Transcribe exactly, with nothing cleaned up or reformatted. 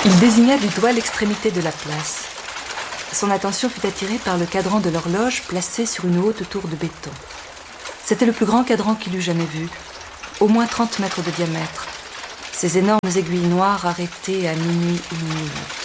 Il désigna du doigt l'extrémité de la place. Son attention fut attirée par le cadran de l'horloge placé sur une haute tour de béton. C'était le plus grand cadran qu'il eût jamais vu, au moins trente mètres de diamètre. Ces énormes aiguilles noires arrêtées à minuit une minute.